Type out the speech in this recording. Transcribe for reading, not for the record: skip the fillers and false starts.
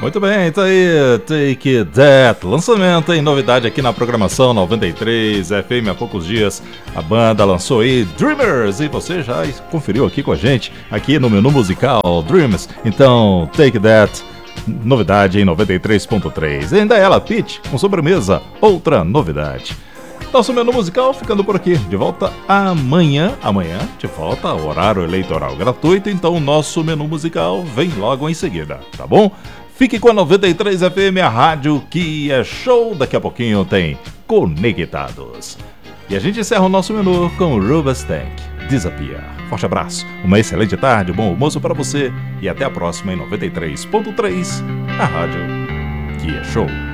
Muito bem, tá aí, Take That, lançamento em novidade aqui na programação 93 FM. Há poucos dias a banda lançou aí Dreamers e você já conferiu aqui com a gente, aqui no menu musical Dreamers. Então, Take That, novidade em 93.3. Ainda ela, Pitch, com sobremesa, outra novidade. Nosso menu musical ficando por aqui, de volta amanhã, de volta ao horário eleitoral gratuito, então o nosso menu musical vem logo em seguida, tá bom? Fique com a 93 FM, a rádio que é show. Daqui a pouquinho tem Conectados. E a gente encerra o nosso menu com Rubenstank, Disappear. Forte abraço, uma excelente tarde, bom almoço para você e até a próxima em 93.3, a rádio que é show.